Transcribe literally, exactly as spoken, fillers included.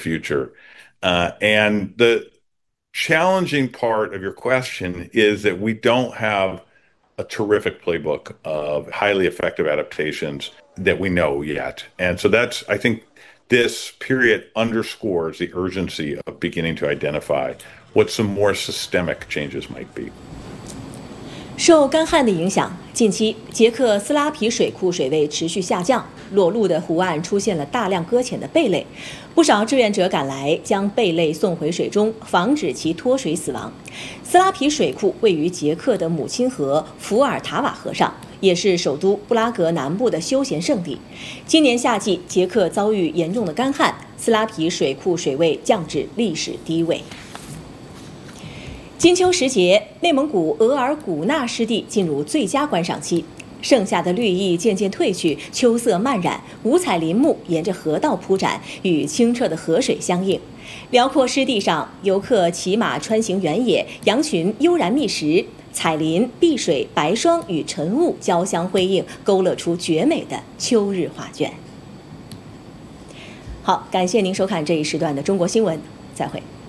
future. Uh, and the challenging part of your question is that we don't have a terrific playbook of highly effective adaptations that we know yet. And so that's, I think, this period underscores the urgency of beginning to identify what some more systemic changes might be. 受干旱的影响，近期捷克斯拉皮水库水位持续下降，裸露的湖岸出现了大量搁浅的贝类，不少志愿者赶来将贝类送回水中，防止其脱水死亡。斯拉皮水库位于捷克的母亲河伏尔塔瓦河上，也是首都布拉格南部的休闲胜地。今年夏季，捷克遭遇严重的干旱，斯拉皮水库水位降至历史低位。金秋时节，内蒙古额尔古纳湿地进入最佳观赏期，盛夏的绿意渐渐褪去，秋色漫染，五彩林木沿着河道铺展，与清澈的河水相映。辽阔湿地上，游客骑马穿行原野，羊群悠然觅食，彩林、碧水、白霜与晨雾交相辉映，勾勒出绝美的秋日画卷。好，感谢您收看这一时段的中国新闻，再会。